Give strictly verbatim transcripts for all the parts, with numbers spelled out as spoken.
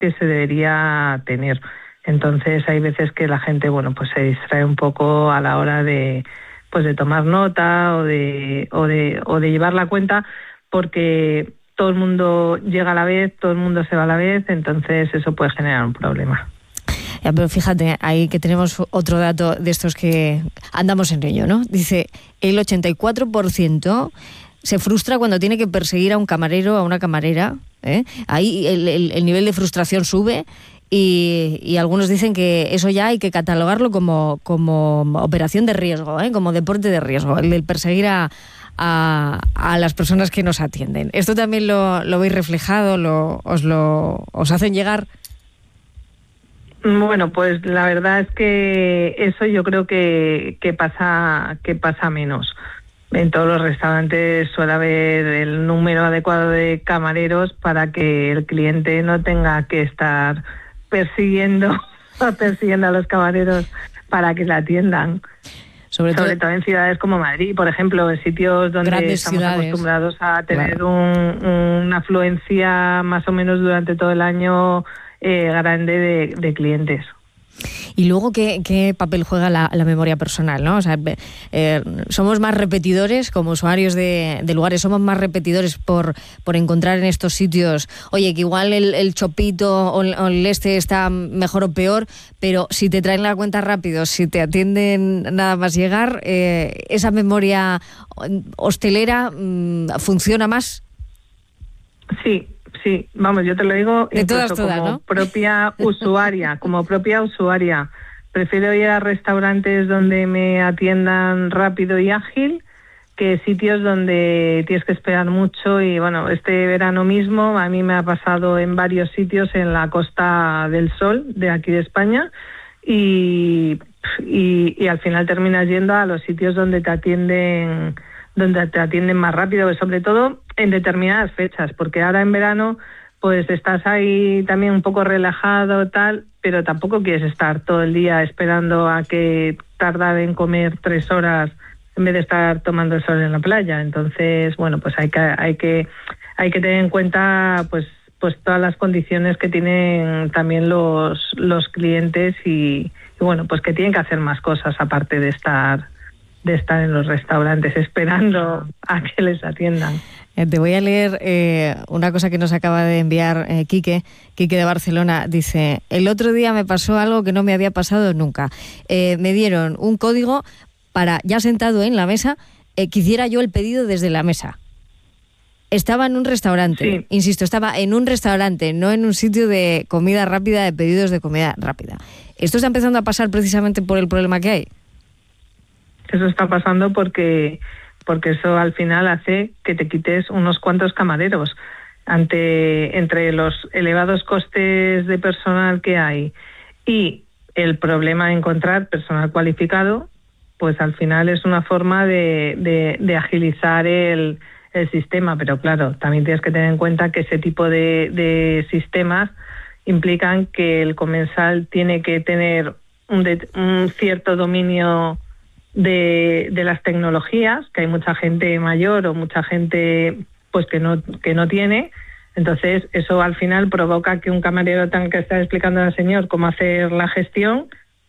que se debería tener. Entonces hay veces que la gente, bueno, pues se distrae un poco a la hora de, pues de tomar nota o de, o de, o de llevar la cuenta, porque todo el mundo llega a la vez, todo el mundo se va a la vez, entonces eso puede generar un problema. Ya, pero fíjate, ahí que tenemos otro dato de estos que andamos en ello, ¿no? Dice, el ochenta y cuatro por ciento se frustra cuando tiene que perseguir a un camarero, a una camarera, ¿eh? Ahí el, el, el nivel de frustración sube. Y, y algunos dicen que eso ya hay que catalogarlo como, como operación de riesgo, ¿eh? Como deporte de riesgo, el de perseguir a, a, a las personas que nos atienden. ¿Esto también lo, lo veis reflejado? Lo, os, lo, ¿Os hacen llegar? Bueno, pues la verdad es que eso yo creo que, que, pasa, que pasa menos. En todos los restaurantes suele haber el número adecuado de camareros para que el cliente no tenga que estar persiguiendo, persiguiendo a los camareros para que la atiendan. Sobre, Sobre todo, todo en ciudades como Madrid, por ejemplo, en sitios donde estamos ciudades. acostumbrados a tener claro. un, una afluencia más o menos durante todo el año eh, grande de, de clientes. Y luego, ¿qué, qué papel juega la, la memoria personal, ¿no? O sea, eh, somos más repetidores como usuarios de, de lugares, somos más repetidores por, por encontrar en estos sitios, oye, que igual el, el chopito o el, o el este está mejor o peor, pero si te traen la cuenta rápido, si te atienden nada más llegar, eh, esa memoria hostelera mmm, ¿funciona más? Sí. Sí, vamos, yo te lo digo de todas, todas, como ¿no? propia usuaria, como propia usuaria. Prefiero ir a restaurantes donde me atiendan rápido y ágil que sitios donde tienes que esperar mucho. Y bueno, este verano mismo a mí me ha pasado en varios sitios en la Costa del Sol de aquí de España y, y, y al final terminas yendo a los sitios donde te atienden donde te atienden más rápido, sobre todo en determinadas fechas, porque ahora en verano pues estás ahí también un poco relajado tal, pero tampoco quieres estar todo el día esperando a que tardar en comer tres horas en vez de estar tomando el sol en la playa. Entonces, bueno, pues hay que hay que hay que tener en cuenta pues pues todas las condiciones que tienen también los los clientes y, y bueno, pues que tienen que hacer más cosas aparte de estar de estar en los restaurantes esperando a que les atiendan. Eh, te voy a leer eh, una cosa que nos acaba de enviar eh, Quique, Quique de Barcelona. Dice, el otro día me pasó algo que no me había pasado nunca. Eh, me dieron un código para, ya sentado en la mesa, eh, que hiciera yo el pedido desde la mesa. Estaba en un restaurante, sí. Insisto, estaba en un restaurante, no en un sitio de comida rápida, de pedidos de comida rápida. ¿Esto está empezando a pasar precisamente por el problema que hay? Eso está pasando porque, porque eso al final hace que te quites unos cuantos camareros. Ante, entre los elevados costes de personal que hay y el problema de encontrar personal cualificado, pues al final es una forma de, de, de agilizar el, el sistema. Pero claro, también tienes que tener en cuenta que ese tipo de, de sistemas implican que el comensal tiene que tener un, de, un cierto dominio de, de las tecnologías, que hay mucha gente mayor o mucha gente pues que no que no tiene. Entonces eso al final provoca que un camarero tenga que estar explicando al señor cómo hacer la gestión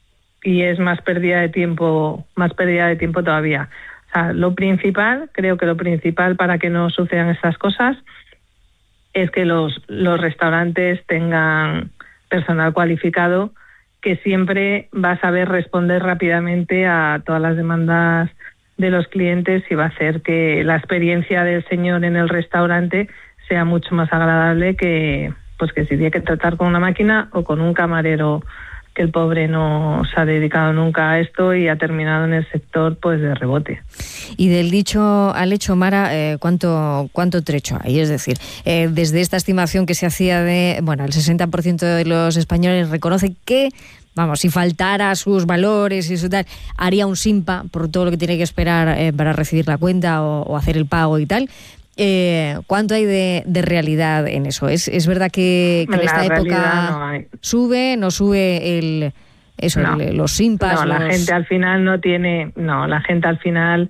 y es más pérdida de tiempo, más pérdida de tiempo todavía. O sea, lo principal, creo que lo principal para que no sucedan estas cosas es que los, los restaurantes tengan personal cualificado que siempre va a saber responder rápidamente a todas las demandas de los clientes y va a hacer que la experiencia del señor en el restaurante sea mucho más agradable que pues que si tiene que tratar con una máquina o con un camarero que el pobre no se ha dedicado nunca a esto y ha terminado en el sector pues de rebote. Y del dicho al hecho, Mara, eh, ¿cuánto, cuánto trecho hay? Es decir, eh, desde esta estimación que se hacía de, bueno, el sesenta por ciento de los españoles reconoce que, vamos, si faltara sus valores y su tal, haría un SIMPA por todo lo que tiene que esperar eh, para recibir la cuenta o, o hacer el pago y tal. Eh, ¿Cuánto hay de, de realidad en eso? ¿Es, es verdad que, que en esta época no sube, no sube el eso, no. el, los SIMPAs? No, los... la gente al final no tiene, no, la gente al final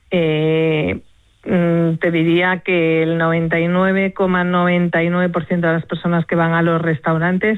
eh, te diría que el noventa y nueve coma noventa y nueve por ciento de las personas que van a los restaurantes